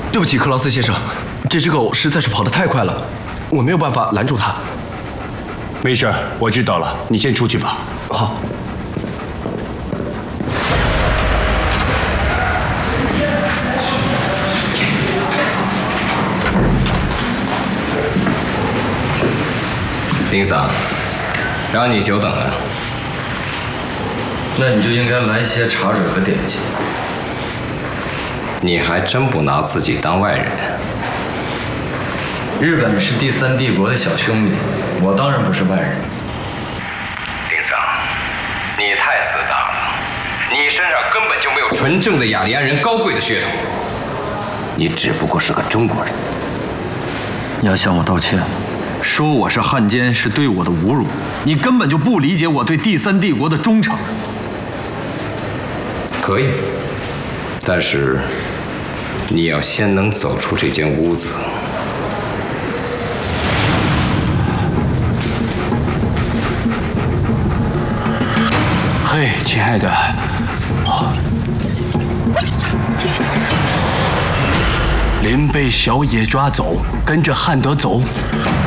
对不起，克劳斯先生，这只狗实在是跑得太快了，我没有办法拦住它。 没事，我知道了，你先出去吧。 好。 林桑，让你久等了。 那你就应该来些茶水和点心。 你还真不拿自己当外人。 日本是第三帝国的小兄弟，我当然不是外人。 林桑，你太自大了，你身上根本就没有纯正的雅利安人高贵的血统，你只不过是个中国人。 你要向我道歉。说我是汉奸是对我的侮辱，你根本就不理解我对第三帝国的忠诚。 可以，但是你要先能走出这间屋子。 嘿，亲爱的，林被小野抓走，跟着汉德走。